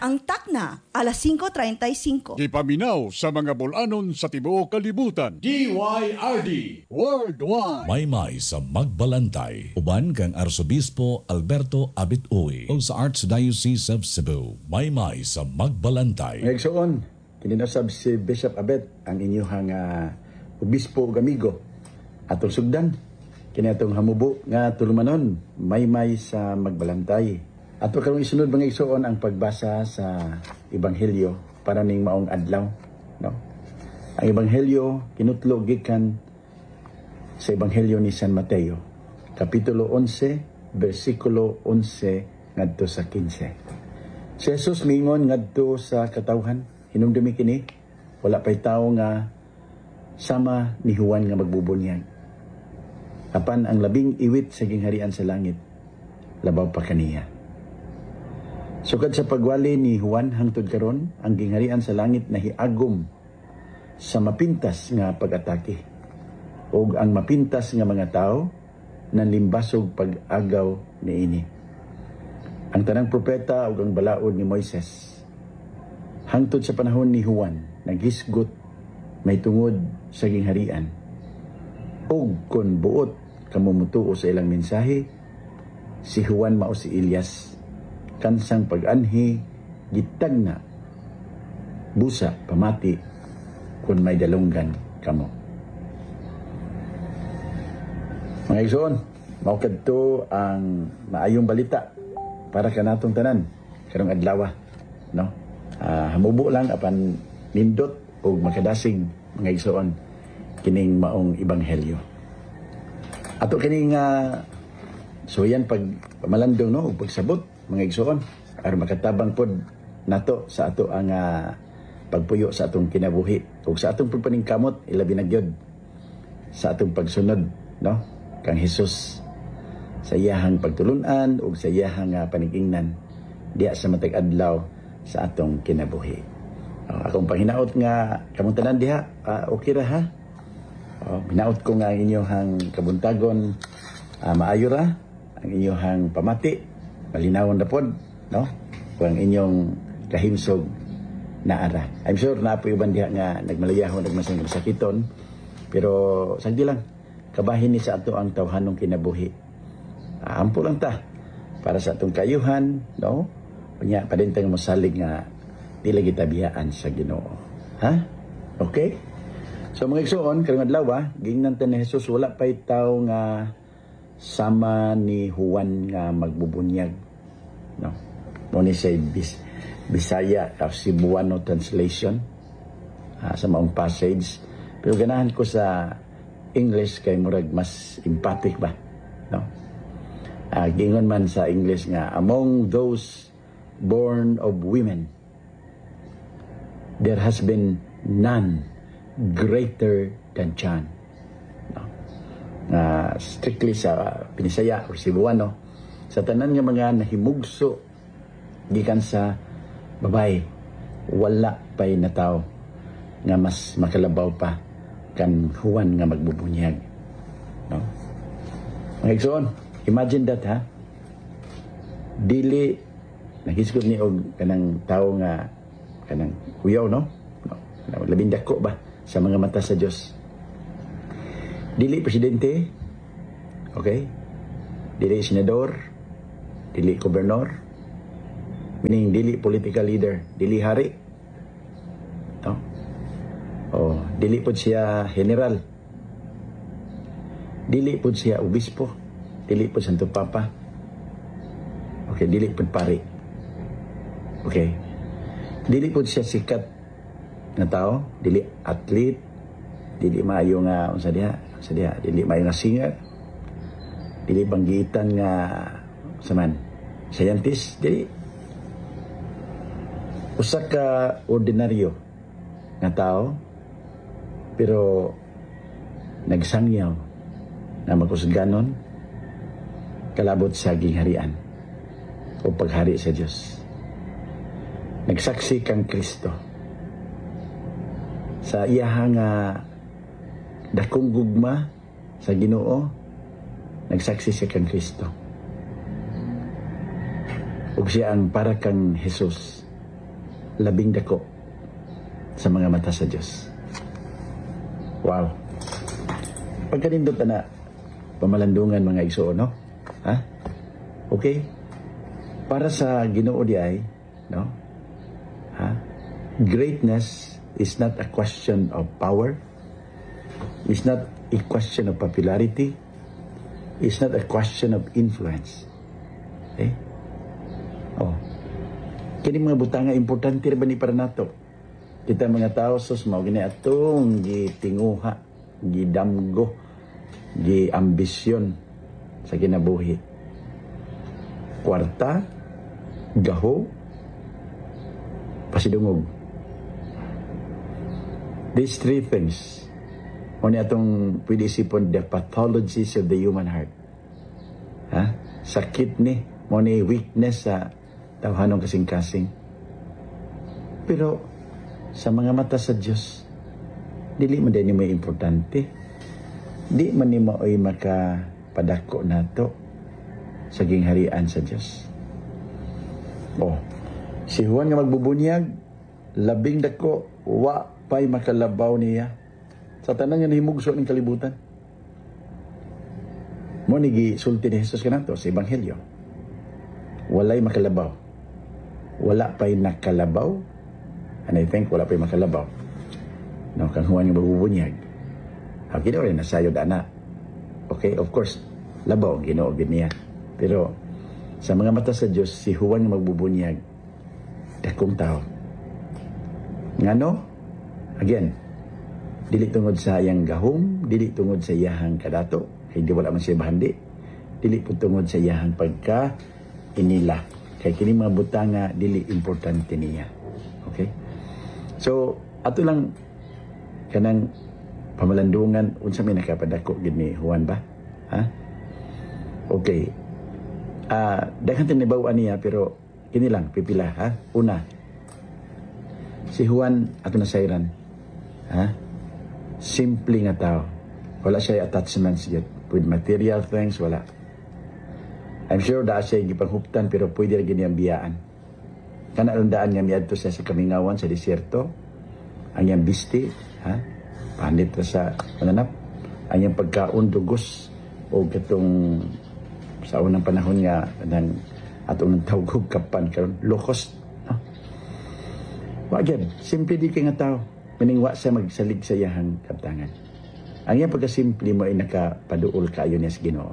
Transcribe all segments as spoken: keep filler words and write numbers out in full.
Ang takna, alas singko treinta y cinco. Gipaminaw sa mga bulanon sa tibuok kalibutan. D Y R D Worldwide. Maymay sa Magbalantay. Uban kang Arsobispo Alberto Abit Uy o sa Archdiocese of Cebu. Maymay sa Magbalantay. Ngaysoon, kininasab si Bishop Abet ang inyong uh, obispo ug amigo. Atong sugdan, kini atong hamubo nga tulumanon, maymay sa Magbalantay. Ato karong isunod mga igsoon ang pagbasa sa Ebanghelyo para ning maong adlaw, no? Ang Ebanghelyo kinutlo gikan sa Ebanghelyo ni San Mateo, kapitulo eleven, bersikulo eleven ngadto sa fifteen. Si Jesus mingon ngadto sa katawhan, hinumdumi kini, wala pay tawo nga sama ni Juan nga magbubunyag. Apan ang labing iwit sa gingharian sa langit, labaw pa kaniya. Sukad sa pagwali ni Juan hangtod karon, ang gingharian sa langit nahiagom sa mapintas nga pag-atake. O ang mapintas nga mga tao nanlimbasog pag-agaw niini. Ang tanang propeta o ang balaod ni Moises hangtod sa panahon ni Juan naghisgot may tungod sa gingharian. O kon buot kamumutuo sa ilang mensahe, si Juan mao si Elias, kansang pag-anhi gitagna busa pamati kung may dalunggan kamo. Mga igsoon, mao kadto ang maayong balita para kanatong tanan karong adlaw, no? Uh, hamubo lang apan nindot o makadasig mga igsoon kining maong ebanghelyo. Ato kining uh, so yan pag pamalandong, no, pagsabot mga igsoon, aron makatabang pod nato sa ato ang uh, pagpuyo sa atong kinabuhi ug sa atong pagpaningkamot ilabi na gyud sa atong pagsunod, no, kang Hesus sa iyahang pagtulun-an ug sa iyahang uh, panigingnan diya sa matag adlaw sa atong kinabuhi. Uh, akong panghinaot nga kamong tanan diha, uh, okay ra ha? Uh, hinaot ko nga ang inyong kabuntagon, uh, maayo ra ang inyong pamati, malinawon na pod, no? Kung inyong kahimsog na ara. I'm sure na po iban diha nga nagmalayahon, nagmasang sakiton, pero sagdi lang, kabahin ni sa ato ang tawhanong kinabuhi. Uh, ampo lang ta para sa atong kayuhan, no? Unya padenteng mosalig nga dili kita biyaan sa Ginoo. Ha? Okay? So mga igsoon, karong adlaw, gingnan ta ni Jesus wala pay tawo nga sama ni Juan nga magbubunyag, no? Mo ni say bis, Bisaya or Cebuano translation uh, sa maong passage, pero ganahan ko sa English kay murag mas emphatic ba, no? Uh, gingon man sa English nga, among those born of women there has been none greater than John. Uh, strictly sa Pinisaya o Cebuano, sa tanan nga mga nahimugso gikan sa babae, wala pay na tao nga mas makalabaw pa kan Juan nga magbubunyag, no? Mga igsoon, imagine that, ha? Dili nagisgot ni og kanang tao nga kanang kuyaw, no? No, labing dako ba sa mga mata sa Dios. Dili presidente, okay? Dili senador, dili gobernador, meaning dili political leader, dili hari, no? Oh, dili pod siya general, dili pod siya obispo, dili pod Santo Papa, okay, dili pod pari, okay? Dili pod siya sikat na tao, dili athlete, dili maayo nga unsa diha, sa diha, dili maayo nga singer, dili banggitan nga saman scientist, dili. Usa ka ordinaryo nga tao, pero nagsangyaw na magkusganon kalabot sa gingharian o paghari sa Dios. Nagsaksi kang Kristo sa iyahang uh, dakong gugma sa Ginoo, nagsaksi siya kang Kristo. Ug siya ang para kang Jesus labing dako sa mga mata sa Diyos. Wow. Pagkanindot na pamalandungan mga igsoon, no? Ha? Okay? Para sa Ginoo di ay, no? Ha? Greatness is not a question of power. It's not a question of popularity. It's not a question of influence. Okay? Oh. Kini mga butanga importante ra ba ni para nato? Kita mga tao sus mao gini atong gitinguha, gidamgo, gi ambisyon sa kinabuhi. Kwarta, gaho, pasidungog. These three things, o ni atong pwede isipon the pathologies of the human heart. Ha? Sakit ni, mo ni weakness sa tawhanong kasing-kasing. Pero sa mga mata sa Diyos, dili man din mo importante. Di man ni mo ay makapadako nato sa gingharian sa Diyos. Oh, si Juan nga magbubunyag, labing dako, wa pa'y makalabaw niya sa tanang nga nahimugso ng kalibutan. Mo ni gisulti ni Jesus kanato sa Ebanghelyo. Walay makalabaw. Wala pa'y nakalabaw. And I think wala pa'y makalabaw. No, kang Juan nga magbubunyag. Ang Ginoo rin nasayod ana. Okay, of course, labaw ang Ginoo gid niya. Pero sa mga mata sa Diyos, si Juan nga magbubunyag, dakong tao. Ngano? Again, dili tungod sa iyang gahom, dili tungod sa iyahang kadato, kay di wala man siya bahandi. Dili po tungod sa iyahang pagka inila. Kay kini mga butanga dili importante niya. Okay? So, ato lang kanang pamalandungan unsa may nakapadako gid ni Juan ba? Ha? Okay. Ah, uh, daghan tinibaw-an niya pero kini lang pipila ha. Una, si Juan ato nasayran. Ha? Simple nga tao. Wala siya attachments yet with material things, wala. I'm sure da siya gipanghuptan pero pwede ra gini ang biyaan. Kana lang daan nga miadto siya sa kamingawan sa desierto. Ang yang bisti, ha? Panit ra sa mananap. Ang yang pagkaon dugos o katong sa unang panahon nga nang atong tawag kapan karon lokos. No? Wa gyud, simple di kay nga tao. Maningwa sa magsalig sa iyahang kaptangan. Ang iyang pagkasimple mo ay nakapaduol kayo niya sa Ginoo.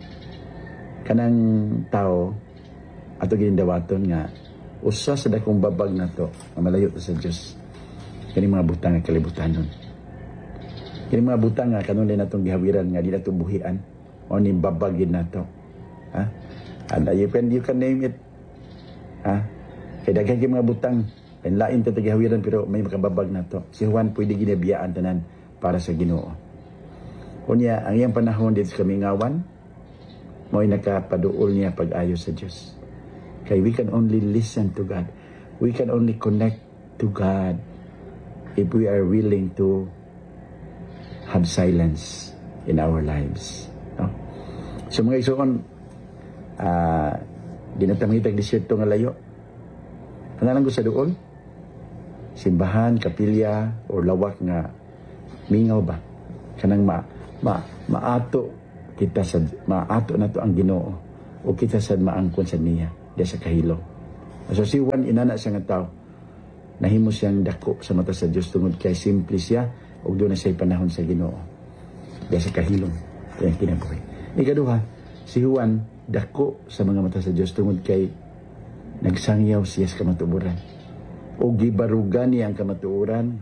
Kanang tao ato ginindawaton nga usa sa dakong babag nato nga malayo ta sa Dios. Kani mga butang nga kalibutanon. Kani mga butang nga kanunay natong gihawiran nga di nato buhian o ni babag gid nato. Ha? And you can you can name it. Ha? Kay daghan kay mga butang and lain ta gihawiran pero may makababag nato. Si Juan pwede ginabiyaan tanan para sa Ginoo. Unya ang iyang panahon dito sa kamingawan mo'y nakapaduol niya pag-ayo sa Diyos. Kay we can only listen to God. We can only connect to God if we are willing to have silence in our lives. No? So mga isuon, uh, di natamangitag desierto nga layo. Ano lang ko sa doon? Simbahan, kapilya, o lawak nga mingaw ba? Kanang ma, ma, maato kita sa maato na to ang Ginoo o kita sa maangkon sa niya di sa kahilo. So si Juan inana siya nga tao nahimo siyang dako sa mata sa Dios tungod kay simple siya ug doon na siya panahon sa Ginoo di sa kahilom kaya kinabuhi. Ikaduha, si Juan dako sa mga mata sa Dios tungod kay nagsangyaw siya sa kamatuoran o gibarugan niya ang kamatuoran.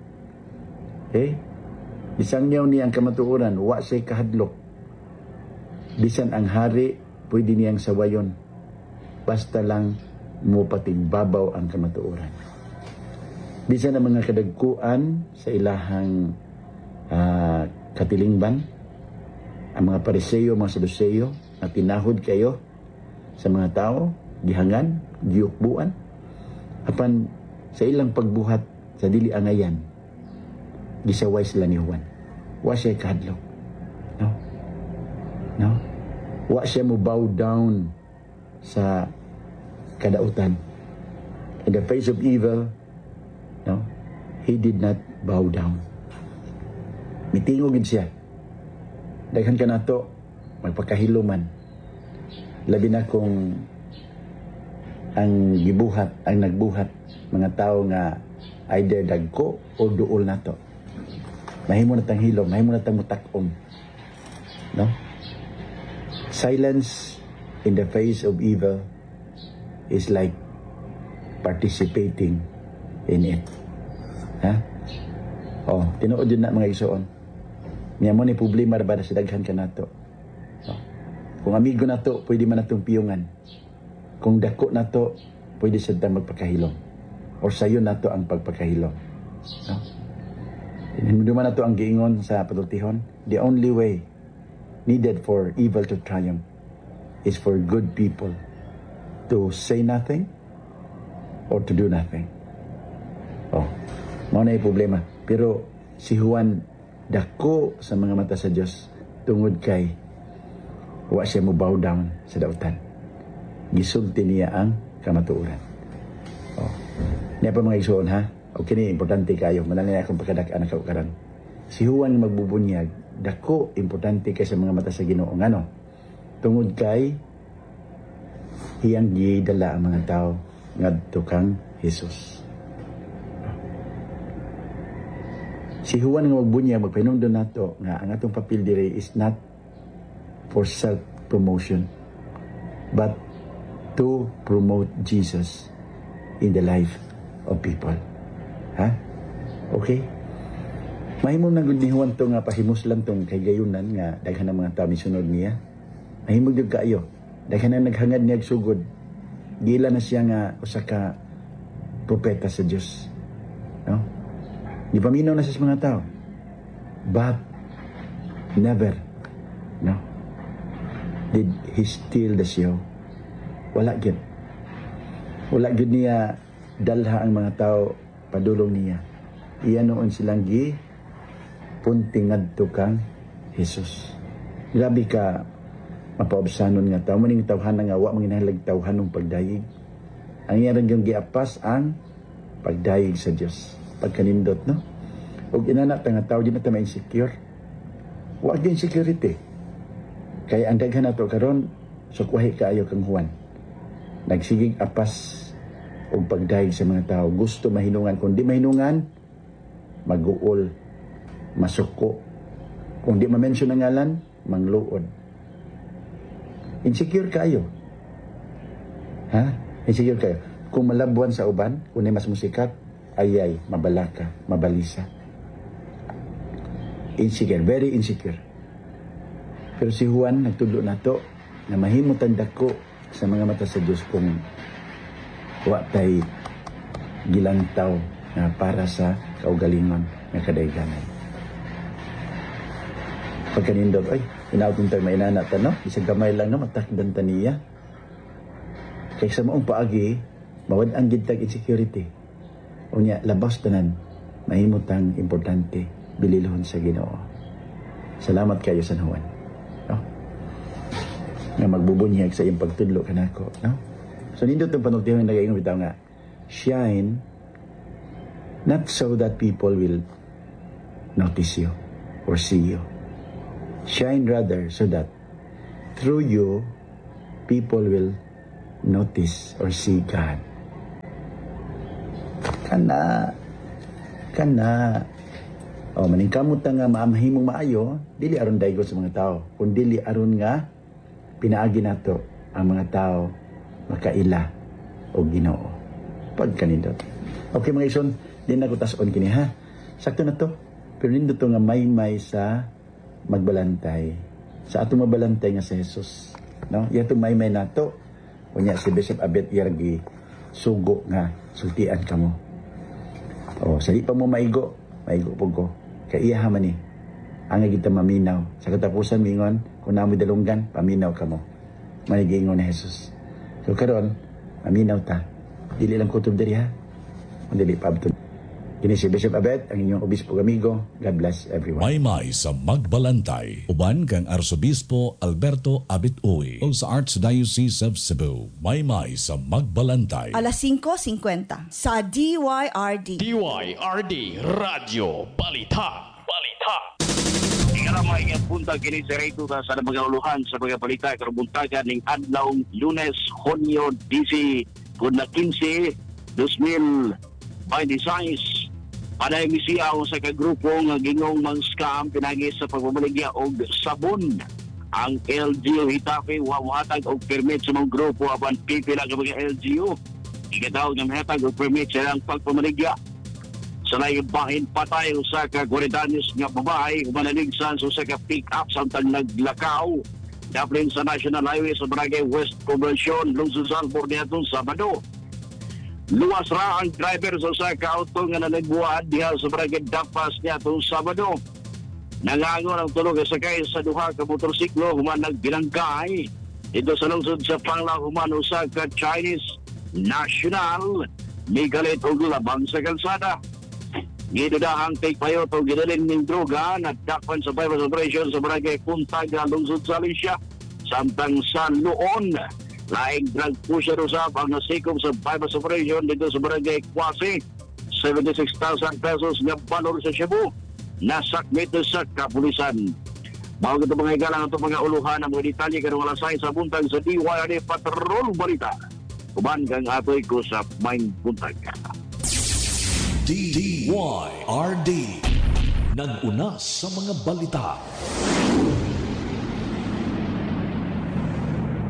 Okay? Isangyaw niya ang kamatuoran, wa siya kahadlok. Bisan ang hari, pwede niyang sawayon. Basta lang mo patigbabaw ang kamatuoran. Bisan ang mga kadagkuan sa ilahang uh, katilingban, ang mga pariseyo, mga saduseyo, na tinahod kayo sa mga tao, gihangan, giukbuan, apan sa ilang pagbuhat sa dili angayan, gisaway sila ni Juan. Wa siya kahadlok. No? No? Wa siya mo bow down sa kadautan. in the face of evil, no, he did not bow down. Mitingog gid siya. Daghan ka nato magpakahiluman. Labi na kung ang gibuhat, ang nagbuhat mga tao nga either dagko o duol nato. Mahimo na tang hilom, mahimo na tang mutakom. No? Silence in the face of evil is like participating in it. Ha? Oh, tinuod yun na mga igsoon. Niya mo ni problema ba sa daghan ka nato. Oh. Kung amigo nato, pwede man natong piyungan. Kung dako nato, pwede sa tang magpakahilom. Or sayo nato ang pagpakahilom. No? Hindi man nato ang giingon sa patultihon. The only way needed for evil to triumph is for good people to say nothing or to do nothing. Oh, mao na yung problema. Pero si Juan dako sa mga mata sa Dios tungod kay wa siya mo bow down sa dautan. Gisulti niya ang kamatuoran. Oh. Niya pa mga igsoon ha. Okay ni importante kayo. Manali na akong pagkadak-an ako karon. Si Juan magbubunyag dako importante kay sa mga mata sa Ginoo ngano. Tungod kay iyang gidala ang mga tao ngadto kang Jesus. Si Juan nga magbunyag magpahinungdan nato nga ang atong papel diri is not for self-promotion but to promote Jesus in the life of people. Ha? Okay? Mahimong na gud ni Juan to nga pahimuslan tong kay gayunan nga daghan ng mga tawo misunod niya. Mahimong gyud kaayo. Daghan na naghangad niya sugod. Gila na siya nga usa ka propeta sa Dios. No? Di paminaw na sa mga tao. But never, no, did he steal the show. Wala gyud. Wala gyud niya dalha ang mga tao padulong niya. Iyan noon silang gi punting ngadto kang Jesus. Grabe ka mapaobsanon nga tao. Maning tawhan nga wa manginahanglag tawhan ng pagdayig. Ang iyan yung giapas ang pagdayig sa Dios. Pagkanindot, no? O inanak nga tao, di na tayo ma-insecure. Wa din security. Kaya ang daghan nato karon sukwahi kaayo kang Juan. Nagsigig apas o pagdayeg sa mga tao. Gusto mahinungan. Kung di mahinungan, mag-uol, masuko. Kung di ma-mention ang ngalan, mangluod. Insecure kayo. Ha? Insecure kayo. Kung malabuan sa uban, kung mas musikat, ayay, mabalaka, mabalisa. Insecure, very insecure. Pero si Juan, nagtudlo na to, na mahimutan dako sa mga mata sa Diyos kung wa tay gilantaw na para sa kaugalingon nga kadayganan. Pagkanindot, ay, inautong tayo mainana ta, no? Isang gamay lang na matakdan ta niya. Kaya sa maong paagi, mawad ang gintag insecurity. O niya, labas tanan, mahimutang importante, bililhon sa Ginoo. Salamat kayo, San Juan. No? Nga magbubunyag sa iyong pagtudlo kanako, no? So, nindot itong panultihon na nag-iingon bitaw nga, shine not so that people will notice you or see you. Shine rather so that through you, people will notice or see God. Kana, kana, o oh, maningkamot nga maamahimong maayo, dili aron daygo sa mga tao, kung dili aron nga pinaagi nato ang mga tao makaila o Ginoo. Pagkanindot. Okay mga ison, di na ko tas-on kini ha. Sakto na to. Pero nindot to nga may-may sa magbalantay. Sa atong mabalantay nga sa Jesus. No? Yan itong may-may nato. Kunya si Bishop Abet Yargi sugo nga sultian ka mo. O, sa di pa mo maigo, maigo po ko. Kaya iya haman ni. Ang kita maminaw. Sa katapusan mingon, kung namoy dalunggan, paminaw ka mo. Manigingon na Jesus. So karon, maminaw ta. Dili lang kutob diri ha. Dili pa abto. Kini si Bishop Abet, ang inyong obispo amigo. God bless everyone. Maymay sa Magbalantay, uban kang Arsobispo Alberto Abit Uy o sa Archdiocese of Cebu. Maymay sa Magbalantay. Alas singko singkwenta sa D Y R D. D Y R D Radio Balita. Balita. Ikaramay nga punta kini sa reto sa mga uluhan sa mga balita karubuntagan ning adlaw Lunes, Hunyo disi kuna quince, dos mil veintiséis. Panay misiyaw sa kagrupo nga gingong mang scam pinagi sa pagmamaligya og sabon. Ang L G U Hitafe wawahatag og permit sa mga grupo apan pipila ka mga L G U. Ikatawag nga mahatag og permit sa ilang pagpamaligya. Sa layong bahin patay sa ka forty anyos nga babae humanaligsan sa ka pick-up samtang naglakaw. Daplin sa National Highway sa Barangay West Conversion, Lungsod Salvor niadtong Sabado. Luwas ra ang driver sa usa ka auto nga nalagbuad diha sa Barangay Dapas niadtong Sabado. Nangangon ang tulog sa sakay sa duha ka motorsiklo human nagbilangkay. Ito sa lungsod sa Pangla human usa ka Chinese national may galit og labang sa kalsada. Gidudahang take payo to gidalin ning droga na dakpan sa bypass operation sa Barangay Puntaga, lungsod sa Alicia. Samtang sa Luon, laing drug pusher usap ang nasikom sa bypass operation dito sa Barangay Kwasi. seventy-six thousand pesos nga balor sa Cebu. Nasakmit sa kapulisan. Bago ito mga igalang ito mga uluhan ang mga detalye karong alas sais sa buntag sa D Y R D Patrol Balita. Kuban kang atoy ko sa Main Buntag. D Y R D nag-una sa mga balita.